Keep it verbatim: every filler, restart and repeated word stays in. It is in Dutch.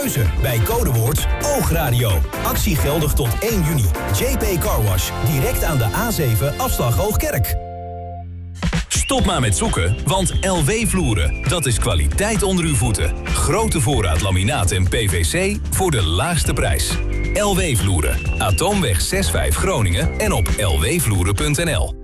Bij codewoord Oogradio. Actie geldig tot één juni. J P Car Wash. Direct aan de A zeven afslag Hoogkerk. Stop maar met zoeken, want L W Vloeren, dat is kwaliteit onder uw voeten. Grote voorraad laminaat en P V C voor de laagste prijs. L W Vloeren. Atoomweg zes vijf Groningen en op l w vloeren punt n l.